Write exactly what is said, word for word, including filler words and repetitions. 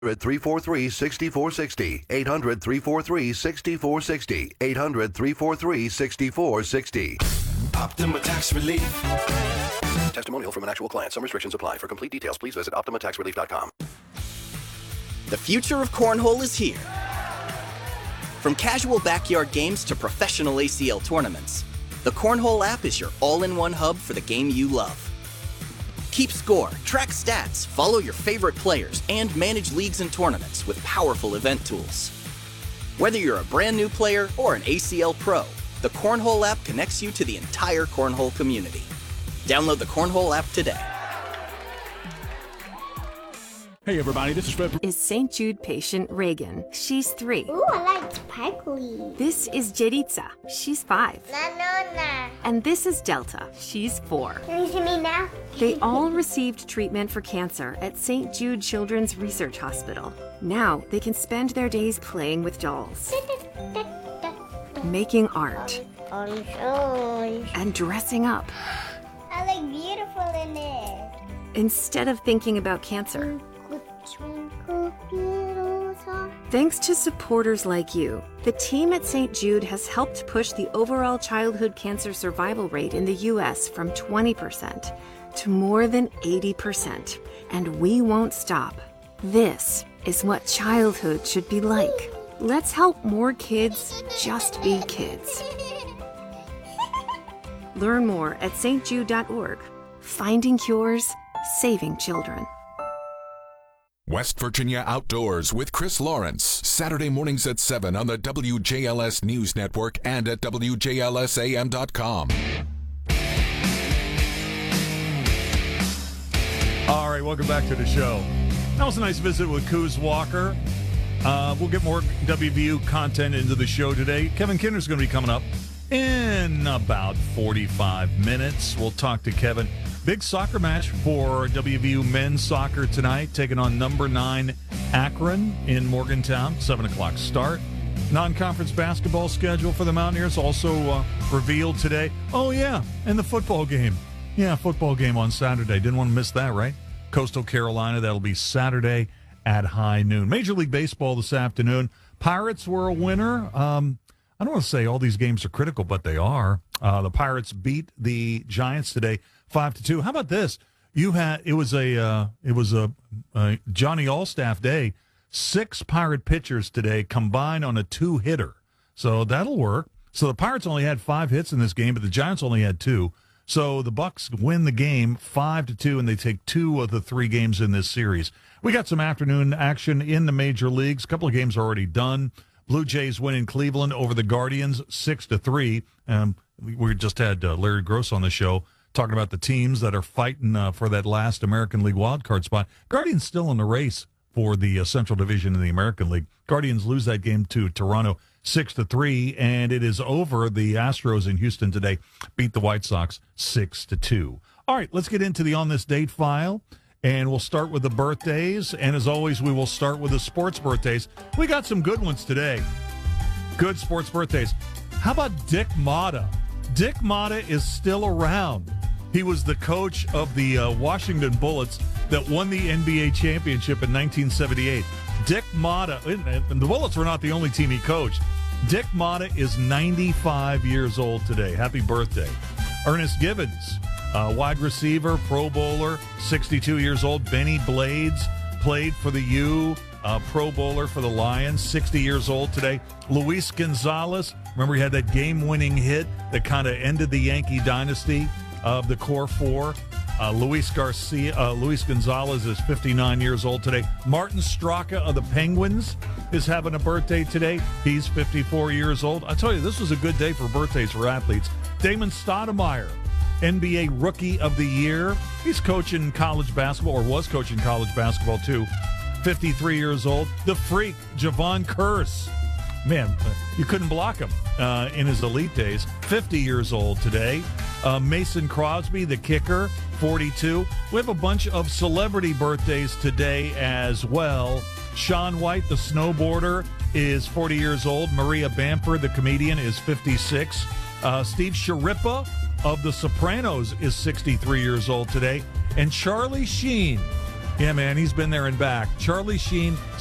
three four three, six four six zero. eight hundred, three four three, six four six zero. eight hundred, three four three, six four six zero. Optima Tax Relief. Testimonial from an actual client. Some restrictions apply. For complete details, please visit optima tax relief dot com. The future of cornhole is here. From casual backyard games to professional A C L tournaments, the Cornhole app is your all-in-one hub for the game you love. Keep score, track stats, follow your favorite players, and manage leagues and tournaments with powerful event tools. Whether you're a brand new player or an A C L pro, the Cornhole app connects you to the entire Cornhole community. Download the Cornhole app today. Hey everybody, this is Fred. Is Saint Jude patient Reagan. She's three. Ooh, I like sparkly. This is Jeritza. She's five. Na, na, na. And this is Delta. She's four. Can you see me now? They all received treatment for cancer at Saint Jude Children's Research Hospital. Now they can spend their days playing with dolls, making art, Orange, orange. and dressing up. I look beautiful in it. Instead of thinking about cancer. Twinkle, little star. Thanks to supporters like you, the team at Saint Jude has helped push the overall childhood cancer survival rate in the U S from twenty percent to more than eighty percent. And we won't stop. This is what childhood should be like. Let's help more kids just be kids. Learn more at s t jude dot org. Finding cures, saving children. West Virginia Outdoors with Chris Lawrence, Saturday mornings at seven on the W J L S News Network and at W J L S A M dot com. All right, welcome back to the show. That was a nice visit with Coos Walker. Uh, we'll get more W V U content into the show today. Kevin Kinder's going to be coming up in about forty-five minutes. We'll talk to Kevin. Big soccer match for W V U men's soccer tonight, taking on number nine Akron in Morgantown, seven o'clock start. Non-conference basketball schedule for the Mountaineers also uh, revealed today. Oh, yeah, and the football game. Yeah, football game on Saturday. Didn't want to miss that, right? Coastal Carolina, that'll be Saturday at high noon. Major League Baseball this afternoon. Pirates were a winner. Um, I don't want to say all these games are critical, but they are. Uh, the Pirates beat the Giants today, five to two. How about this? You had it was a uh, it was a, a Johnny Allstaff day. Six Pirate pitchers today combined on a two hitter, so that'll work. So the Pirates only had five hits in this game, but the Giants only had two. So the Bucks win the game five to two, and they take two of the three games in this series. We got some afternoon action in the major leagues. A couple of games already done. Blue Jays win in Cleveland over the Guardians six to three. Um, we just had uh, Larry Gross on the show talking about the teams that are fighting uh, for that last American League wildcard spot. Guardians still in the race for the uh, Central Division in the American League. Guardians lose that game to Toronto six to three, and it is over. The Astros in Houston today beat the White Sox six to two. All right, let's get into the On This Date file. And we'll start with the birthdays. And as always, we will start with the sports birthdays. We got some good ones today. Good sports birthdays. How about Dick Motta? Dick Motta is still around. He was the coach of the uh, Washington Bullets that won the N B A championship in nineteen seventy-eight. Dick Motta, and the Bullets were not the only team he coached. Dick Motta is ninety-five years old today. Happy birthday. Ernest Gibbons. Uh, wide receiver, Pro Bowler, sixty-two years old. Benny Blades played for the U, uh, Pro Bowler for the Lions, sixty years old today. Luis Gonzalez, remember he had that game-winning hit that kind of ended the Yankee dynasty of the core four. Uh, Luis Garcia, uh, Luis Gonzalez is fifty-nine years old today. Martin Straka of the Penguins is having a birthday today. He's fifty-four years old. I tell you, this was a good day for birthdays for athletes. Damon Stoudemire, N B A Rookie of the Year. He's coaching college basketball, or was coaching college basketball, too. fifty-three years old. The Freak, Javon Curse. Man, you couldn't block him uh, in his elite days. fifty years old today. Uh, Mason Crosby, the kicker, forty-two. We have a bunch of celebrity birthdays today as well. Shaun White, the snowboarder, is forty years old. Maria Bamford, the comedian, is fifty-six. Uh, Steve Sciarippa of The Sopranos is sixty-three years old today. And Charlie Sheen, Yeah, man, he's been there and back. Charlie Sheen,